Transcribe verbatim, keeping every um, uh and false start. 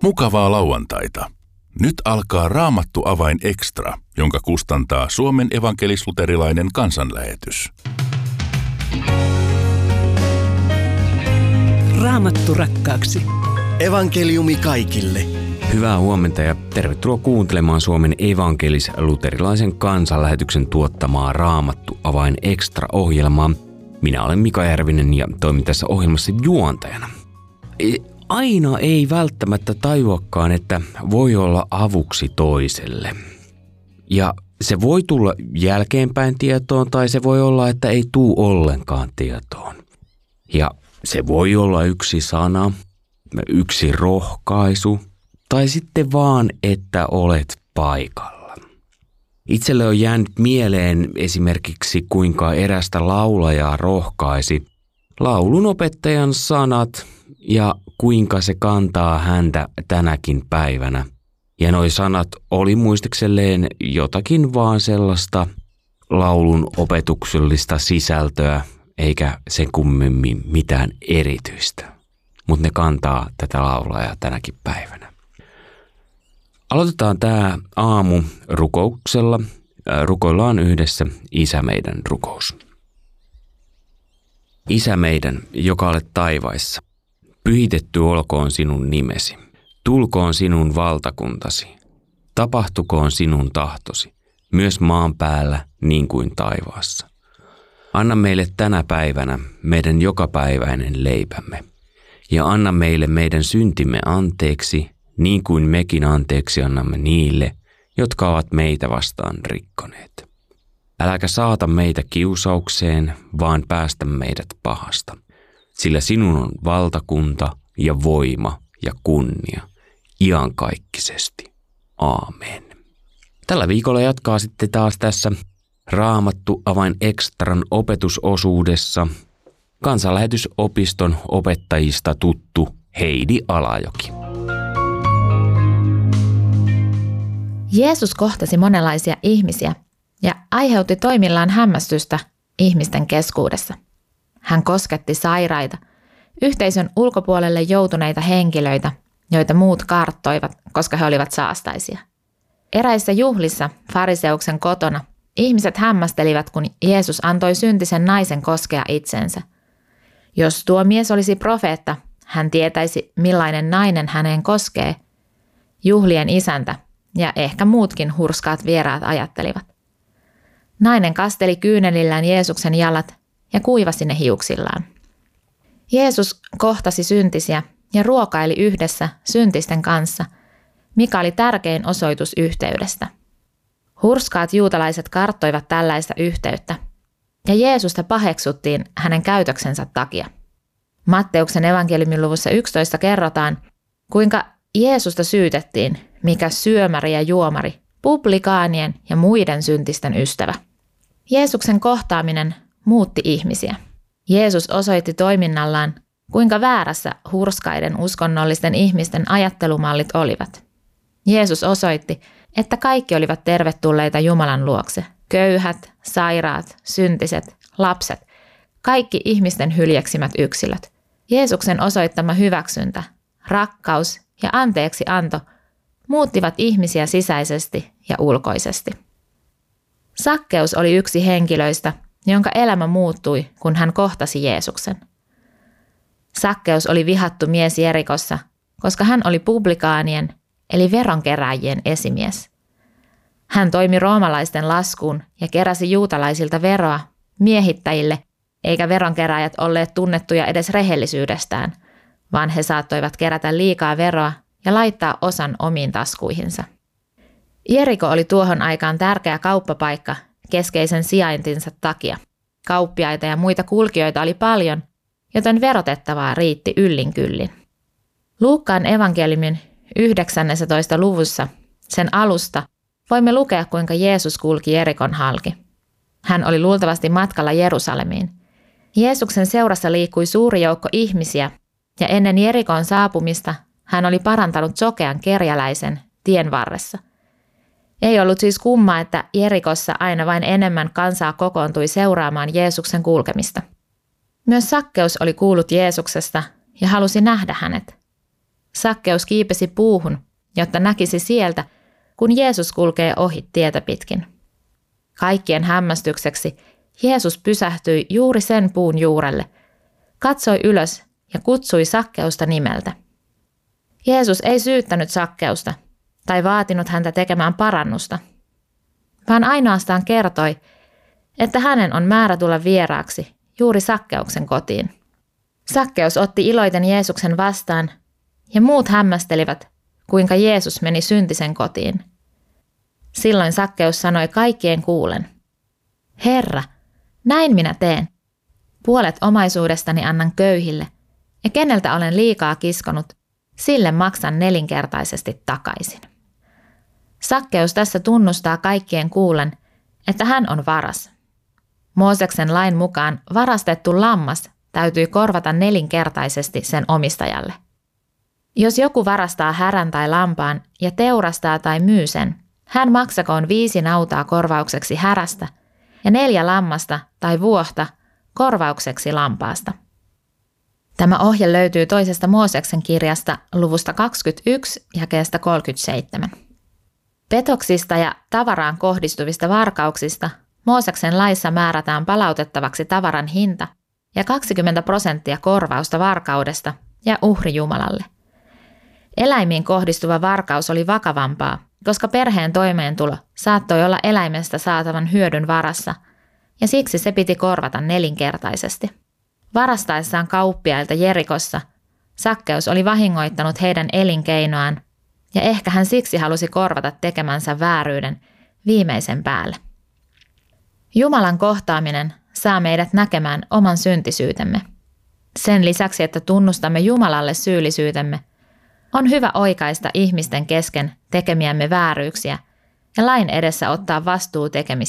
Mukavaa lauantaita. Nyt alkaa Raamattu avain extra, jonka kustantaa Suomen evankelis-luterilainen kansanlähetys. Raamattu rakkaaksi. Evankeliumi kaikille. Hyvää huomenta ja tervetuloa kuuntelemaan Suomen evankelis-luterilaisen kansanlähetyksen tuottamaa Raamattu avain extra-ohjelmaa. Minä olen Mika Järvinen ja toimin tässä ohjelmassa juontajana. Aina ei välttämättä tajuakaan, että voi olla avuksi toiselle. Ja se voi tulla jälkeenpäin tietoon tai se voi olla, että ei tuu ollenkaan tietoon. Ja se voi olla yksi sana, yksi rohkaisu tai sitten vaan, että olet paikalla. Itselle on jäänyt mieleen esimerkiksi kuinka erästä laulajaa rohkaisi laulunopettajan sanat ja kuinka se kantaa häntä tänäkin päivänä. Ja noi sanat oli muistikselleen jotakin vaan sellaista laulun opetuksellista sisältöä, eikä sen kummemmin mitään erityistä. Mutta ne kantaa tätä laulajaa tänäkin päivänä. Aloitetaan tämä aamu rukouksella. Rukoillaan yhdessä Isä meidän rukous. Isä meidän, joka olet taivaissa, pyhitetty olkoon sinun nimesi. Tulkoon sinun valtakuntasi. Tapahtukoon sinun tahtosi, myös maan päällä niin kuin taivaassa. Anna meille tänä päivänä meidän jokapäiväinen leipämme. Ja anna meille meidän syntimme anteeksi, niin kuin mekin anteeksi annamme niille, jotka ovat meitä vastaan rikkoneet. Äläkä saata meitä kiusaukseen, vaan päästä meidät pahasta. Sillä sinun on valtakunta ja voima ja kunnia, iankaikkisesti. Aamen. Tällä viikolla jatkaa sitten taas tässä Raamattu avain extran opetusosuudessa Kansanlähetysopiston opettajista tuttu Heidi Alajoki. Jeesus kohtasi monenlaisia ihmisiä ja aiheutti toimillaan hämmästystä ihmisten keskuudessa. Hän kosketti sairaita, yhteisön ulkopuolelle joutuneita henkilöitä, joita muut karttoivat, koska he olivat saastaisia. Eräissä juhlissa fariseuksen kotona ihmiset hämmästelivät, kun Jeesus antoi syntisen naisen koskea itsensä. Jos tuo mies olisi profeetta, hän tietäisi, millainen nainen häneen koskee. Juhlien isäntä ja ehkä muutkin hurskaat vieraat ajattelivat. Nainen kasteli kyynelillään Jeesuksen jalat ja kuivasi ne hiuksillaan. Jeesus kohtasi syntisiä ja ruokaili yhdessä syntisten kanssa, mikä oli tärkein osoitus yhteydestä. Hurskaat juutalaiset karttoivat tällaista yhteyttä, ja Jeesusta paheksuttiin hänen käytöksensä takia. Matteuksen evankeliumin luvussa yksitoista kerrotaan, kuinka Jeesusta syytettiin, mikä syömäri ja juomari, publikaanien ja muiden syntisten ystävä. Jeesuksen kohtaaminen muutti ihmisiä. Jeesus osoitti toiminnallaan, kuinka väärässä hurskaiden uskonnollisten ihmisten ajattelumallit olivat. Jeesus osoitti, että kaikki olivat tervetulleita Jumalan luokse. Köyhät, sairaat, syntiset, lapset, kaikki ihmisten hyljeksimät yksilöt. Jeesuksen osoittama hyväksyntä, rakkaus ja anteeksi anto muuttivat ihmisiä sisäisesti ja ulkoisesti. Sakkeus oli yksi henkilöistä, jonka elämä muuttui, kun hän kohtasi Jeesuksen. Sakkeus oli vihattu mies Jerikossa, koska hän oli publikaanien eli veronkeräjien esimies. Hän toimi roomalaisten laskuun ja keräsi juutalaisilta veroa miehittäjille, eikä veronkeräjät olleet tunnettuja edes rehellisyydestään, vaan he saattoivat kerätä liikaa veroa ja laittaa osan omiin taskuihinsa. Jeriko oli tuohon aikaan tärkeä kauppapaikka keskeisen sijaintinsa takia. Kauppiaita ja muita kulkijoita oli paljon, joten verotettavaa riitti yllin kyllin. Luukkaan evankeliumin yhdeksännentoista luvussa, sen alusta, voimme lukea, kuinka Jeesus kulki Jerikon halki. Hän oli luultavasti matkalla Jerusalemiin. Jeesuksen seurassa liikkui suuri joukko ihmisiä, ja ennen Jerikon saapumista hän oli parantanut sokean kerjäläisen tien varressa. Ei ollut siis kummaa, että Jerikossa aina vain enemmän kansaa kokoontui seuraamaan Jeesuksen kulkemista. Myös Sakkeus oli kuullut Jeesuksesta ja halusi nähdä hänet. Sakkeus kiipesi puuhun, jotta näkisi sieltä, kun Jeesus kulkee ohi tietä pitkin. Kaikkien hämmästykseksi Jeesus pysähtyi juuri sen puun juurelle, katsoi ylös ja kutsui Sakkeusta nimeltä. Jeesus ei syyttänyt Sakkeusta tai vaatinut häntä tekemään parannusta, vaan ainoastaan kertoi, että hänen on määrä tulla vieraaksi juuri Sakkeuksen kotiin. Sakkeus otti iloiten Jeesuksen vastaan ja muut hämmästelivät, kuinka Jeesus meni syntisen kotiin. Silloin Sakkeus sanoi kaikkien kuulen, Herra, näin minä teen. Puolet omaisuudestani annan köyhille, ja keneltä olen liikaa kiskonut, sille maksan nelinkertaisesti takaisin. Sakkeus tässä tunnustaa kaikkien kuulen, että hän on varas. Mooseksen lain mukaan varastettu lammas täytyy korvata nelinkertaisesti sen omistajalle. Jos joku varastaa härän tai lampaan ja teurastaa tai myy sen, hän maksakoon viisi nautaa korvaukseksi härästä ja neljä lammasta tai vuohta korvaukseksi lampaasta. Tämä ohje löytyy toisesta Mooseksen kirjasta luvusta kaksikymmentäyksi jakeesta kolmekymmentäseitsemän. Petoksista ja tavaraan kohdistuvista varkauksista Mooseksen laissa määrätään palautettavaksi tavaran hinta ja kaksikymmentä prosenttia korvausta varkaudesta ja uhri Jumalalle. Eläimiin kohdistuva varkaus oli vakavampaa, koska perheen toimeentulo saattoi olla eläimestä saatavan hyödyn varassa, ja siksi se piti korvata nelinkertaisesti. Varastaessaan kauppiailta Jerikossa Sakkeus oli vahingoittanut heidän elinkeinoaan, ja ehkä hän siksi halusi korvata tekemänsä vääryyden viimeisen päälle. Jumalan kohtaaminen saa meidät näkemään oman syntisyytemme. Sen lisäksi, että tunnustamme Jumalalle syyllisyytemme, on hyvä oikaista ihmisten kesken tekemiämme vääryyksiä ja lain edessä ottaa vastuu tekemisistä.